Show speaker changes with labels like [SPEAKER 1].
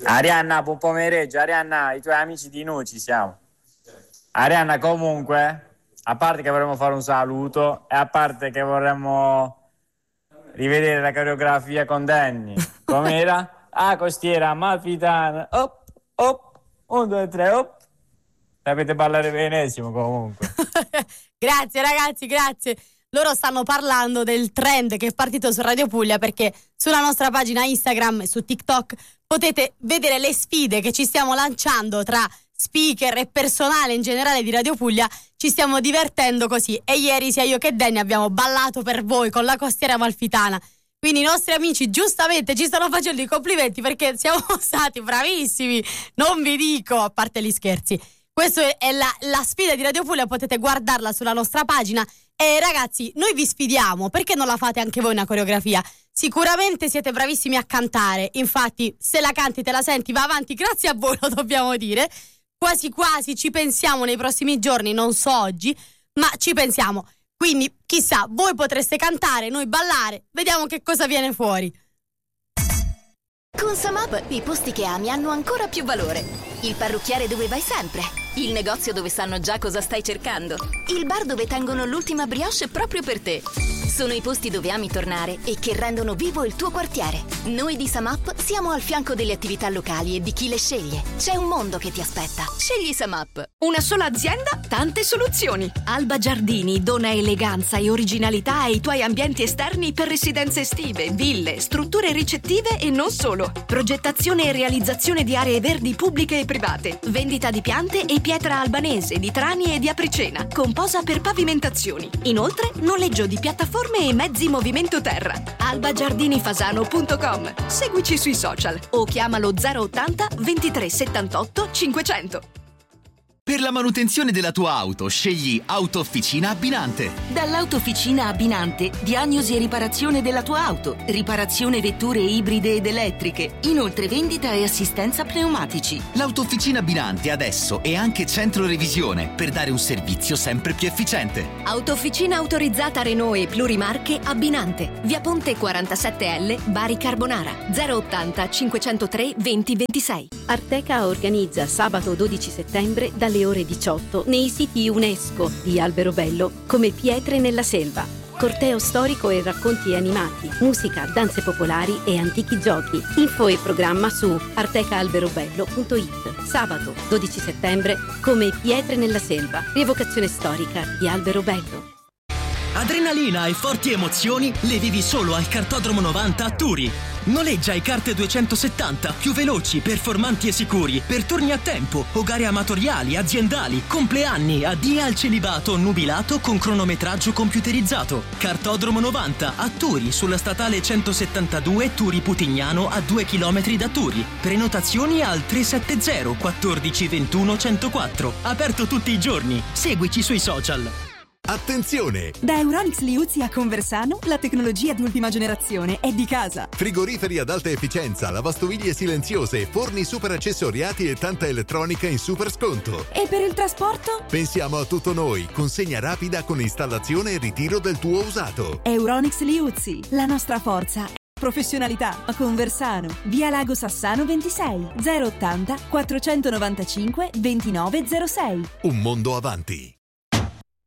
[SPEAKER 1] Arianna, buon pomeriggio. Arianna, i tuoi amici di noi ci siamo. Arianna, comunque, a parte che vorremmo fare un saluto e a parte che vorremmo rivedere la coreografia con Danny. Com'era? Ah, costiera amalfitana. Op, op, 1, 2, 3, op. Sapete ballare benissimo comunque.
[SPEAKER 2] Grazie ragazzi, grazie. Loro stanno parlando del trend che è partito su Radio Puglia, perché sulla nostra pagina Instagram e su TikTok potete vedere le sfide che ci stiamo lanciando tra speaker e personale in generale di Radio Puglia. Ci stiamo divertendo così e ieri sia io che Danny abbiamo ballato per voi con la costiera amalfitana. Quindi i nostri amici giustamente ci stanno facendo i complimenti perché siamo stati bravissimi, non vi dico, a parte gli scherzi. Questa è la sfida di Radio Puglia, potete guardarla sulla nostra pagina. E ragazzi, noi vi sfidiamo, perché non la fate anche voi una coreografia? Sicuramente siete bravissimi a cantare, infatti se la canti te la senti va avanti, grazie a voi lo dobbiamo dire. Quasi quasi ci pensiamo nei prossimi giorni, non so oggi, ma ci pensiamo. Quindi chissà, voi potreste cantare, noi ballare, vediamo che cosa viene fuori.
[SPEAKER 3] Con Samap i posti che ami hanno ancora più valore. Il parrucchiere dove vai sempre, il negozio dove sanno già cosa stai cercando, il bar dove tengono l'ultima brioche proprio per te. Sono i posti dove ami tornare e che rendono vivo il tuo quartiere. Noi di Samap siamo al fianco delle attività locali e di chi le sceglie. C'è un mondo che ti aspetta. Scegli Samap.
[SPEAKER 4] Una sola azienda, tante soluzioni. Alba Giardini dona eleganza e originalità ai tuoi ambienti esterni per residenze estive, ville, strutture ricettive e non solo. Progettazione e realizzazione di aree verdi pubbliche e private. Vendita di piante e pietra albanese, di trani e di apricena. Con posa per pavimentazioni. Inoltre, noleggio di piattaforme e mezzi movimento terra. albagiardinifasano.com. Seguici sui social o chiamalo 080 23 78 500.
[SPEAKER 5] Per la manutenzione della tua auto, scegli Autofficina Abbinante.
[SPEAKER 6] Dall'Autofficina Abbinante, diagnosi e riparazione della tua auto, riparazione vetture ibride ed elettriche, inoltre vendita e assistenza pneumatici.
[SPEAKER 5] L'Autofficina Abbinante adesso è anche centro revisione per dare un servizio sempre più efficiente.
[SPEAKER 4] Autofficina autorizzata Renault e plurimarche Abbinante. Via Ponte 47L, Bari Carbonara. 080 503 2026.
[SPEAKER 7] Arteca organizza sabato 12 settembre dalle ore 18 nei siti UNESCO di Alberobello come Pietre nella Selva. Corteo storico e racconti animati, musica, danze popolari e antichi giochi. Info e programma su artecaalberobello.it. Sabato 12 settembre come Pietre nella Selva, rievocazione storica di Alberobello.
[SPEAKER 8] Adrenalina e forti emozioni le vivi solo al Kartodromo 90 a Turi. Noleggia i kart 270 più veloci, performanti e sicuri per turni a tempo o gare amatoriali, aziendali, compleanni, addii al celibato, nubilato con cronometraggio computerizzato. Kartodromo 90 a Turi sulla statale 172 Turi Putignano a 2 km da Turi. Prenotazioni al 370 14 21 104. Aperto tutti i giorni. Seguici sui social.
[SPEAKER 9] Attenzione!
[SPEAKER 10] Da Euronics Liuzzi a Conversano la tecnologia di ultima generazione è di casa.
[SPEAKER 9] Frigoriferi ad alta efficienza, lavastoviglie silenziose, forni super accessoriati e tanta elettronica in super sconto.
[SPEAKER 10] E per il trasporto?
[SPEAKER 9] Pensiamo a tutto noi, consegna rapida con installazione e ritiro del tuo usato.
[SPEAKER 10] Euronics Liuzzi, la nostra forza è professionalità. A Conversano, via Lago Sassano 26, 080 495 2906.
[SPEAKER 9] Un mondo avanti.